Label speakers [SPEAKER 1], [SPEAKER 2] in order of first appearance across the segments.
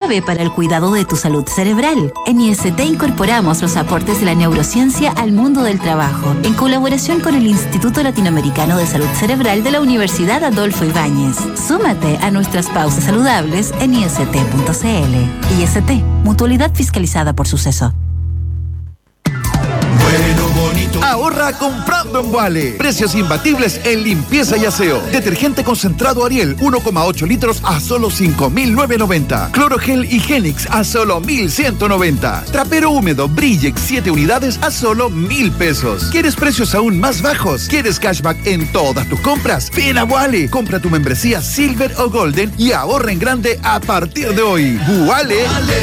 [SPEAKER 1] clave para el cuidado de tu salud cerebral. En IST incorporamos los aportes de la neurociencia al mundo del trabajo, en colaboración con el Instituto Latinoamericano de Salud Cerebral de la Universidad Adolfo Ibáñez. Súmate a nuestras pausas saludables en ist.cl. IST, mutualidad fiscalizada por Suceso.
[SPEAKER 2] Bueno, bonito. Ahorra comprando en Wale. Precios imbatibles en limpieza y aseo. Detergente concentrado Ariel 1,8 litros a solo 5.990. Clorogel Higienix a solo 1.190. Trapero húmedo Brillex 7 unidades a solo 1.000 pesos. ¿Quieres precios aún más bajos? ¿Quieres cashback en todas tus compras? Ven a Wale. Compra tu membresía Silver o Golden y ahorra en grande a partir de hoy. Wale.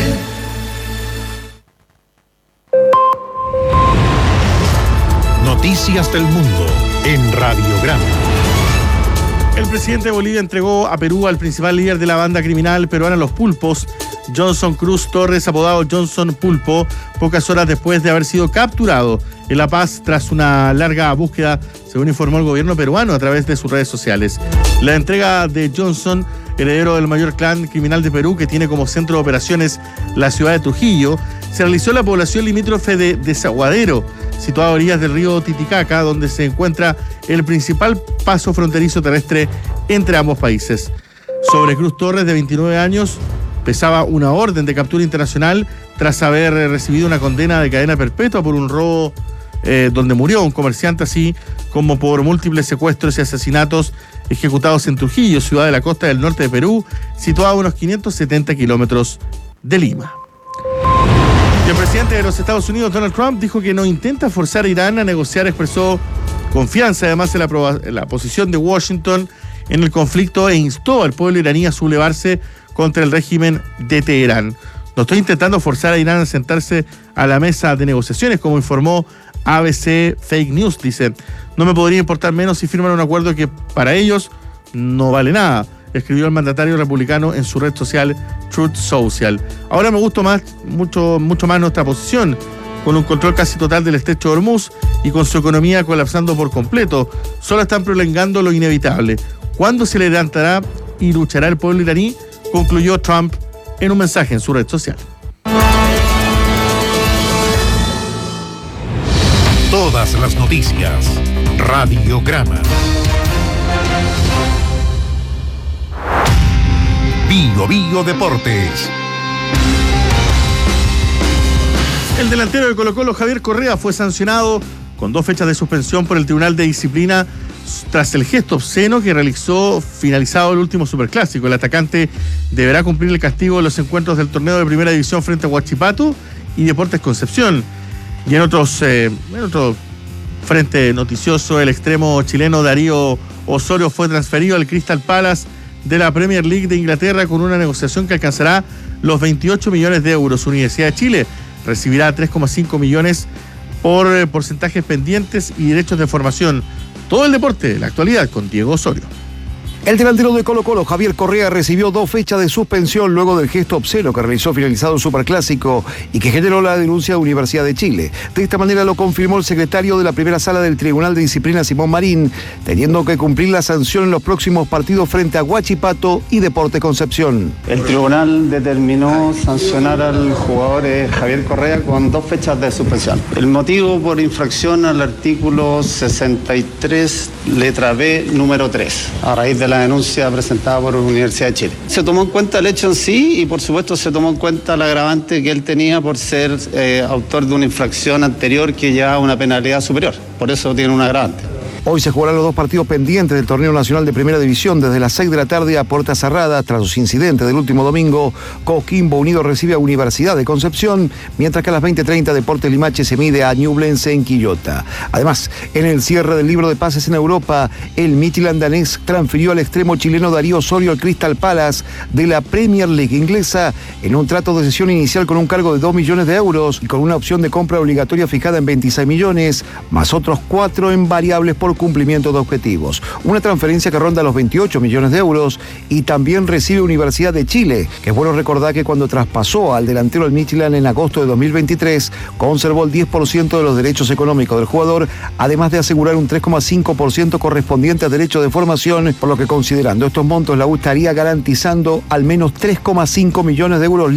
[SPEAKER 3] Noticias del Mundo en Radiograma.
[SPEAKER 4] El presidente de Bolivia entregó a Perú al principal líder de la banda criminal peruana Los Pulpos, Johnson Cruz Torres, apodado Johnson Pulpo, pocas horas después de haber sido capturado en La Paz tras una larga búsqueda, según informó el gobierno peruano a través de sus redes sociales. La entrega de Johnson, heredero del mayor clan criminal de Perú, que tiene como centro de operaciones la ciudad de Trujillo, se realizó en la población limítrofe de Desaguadero, situada a orillas del río Titicaca, donde se encuentra el principal paso fronterizo terrestre entre ambos países. Sobre Cruz Torres, de 29 años, pesaba una orden de captura internacional tras haber recibido una condena de cadena perpetua por un robo donde murió un comerciante, así como por múltiples secuestros y asesinatos ejecutados en Trujillo, ciudad de la costa del norte de Perú, situada a unos 570 kilómetros de Lima. Y el presidente de los Estados Unidos, Donald Trump, dijo que no intenta forzar a Irán a negociar, expresó confianza además en la posición de Washington en el conflicto e instó al pueblo iraní a sublevarse contra el régimen de Teherán. No estoy intentando forzar a Irán a sentarse a la mesa de negociaciones, como informó ABC Fake News, dice. No me podría importar menos si firman un acuerdo que para ellos no vale nada, escribió el mandatario republicano en su red social Truth Social. Ahora me gusta mucho más nuestra posición, con un control casi total del estrecho de Hormuz y con su economía colapsando por completo. Solo están prolongando lo inevitable. ¿Cuándo se levantará y luchará el pueblo iraní?, concluyó Trump en un mensaje en su red social.
[SPEAKER 3] Todas las noticias. Radiograma. Bio Deportes.
[SPEAKER 4] El delantero de Colo-Colo, Javier Correa, fue sancionado con 2 fechas de suspensión por el Tribunal de Disciplina tras el gesto obsceno que realizó finalizado el último Superclásico. El atacante deberá cumplir el castigo de los encuentros del torneo de Primera División frente a Huachipato y Deportes Concepción. Y en otro frente noticioso, el extremo chileno Darío Osorio fue transferido al Crystal Palace de la Premier League de Inglaterra con una negociación que alcanzará los 28 millones de euros. Universidad de Chile recibirá 3,5 millones por porcentajes pendientes y derechos de formación. Todo el deporte, la actualidad con Diego Osorio.
[SPEAKER 5] El delantero de Colo-Colo, Javier Correa, recibió 2 fechas de suspensión luego del gesto obsceno que realizó finalizado el Superclásico y que generó la denuncia de Universidad de Chile. De esta manera lo confirmó el secretario de la primera sala del Tribunal de Disciplina, Simón Marín, teniendo que cumplir la sanción en los próximos partidos frente a Huachipato y Deportes Concepción.
[SPEAKER 6] El tribunal determinó sancionar al jugador Javier Correa con 2 fechas de suspensión. El motivo por infracción al artículo 63, letra B, número 3, a raíz de la denuncia presentada por la Universidad de Chile. Se tomó en cuenta el hecho en sí y por supuesto se tomó en cuenta el agravante que él tenía por ser autor de una infracción anterior que llevaba una penalidad superior. Por eso tiene un agravante.
[SPEAKER 5] Hoy se jugarán los 2 partidos pendientes del torneo nacional de Primera División desde las 6 de la tarde a puerta cerrada tras los incidentes del último domingo. Coquimbo Unido recibe a Universidad de Concepción, mientras que a las 20:30 Deportes Limache se mide a Ñublense en Quillota. Además, en el cierre del libro de pases en Europa, el Midtjylland danés transfirió al extremo chileno Darío Osorio al Crystal Palace de la Premier League inglesa en un trato de cesión inicial con un cargo de 2 millones de euros y con una opción de compra obligatoria fijada en 26 millones, más otros 4 en variables por cumplimiento de objetivos. Una transferencia que ronda los 28 millones de euros y también recibe Universidad de Chile, que es bueno recordar que cuando traspasó al delantero del Midtjylland en agosto de 2023, conservó el 10% de los derechos económicos del jugador, además de asegurar un 3,5% correspondiente a derechos de formación, por lo que considerando estos montos la U estaría garantizando al menos 3,5 millones de euros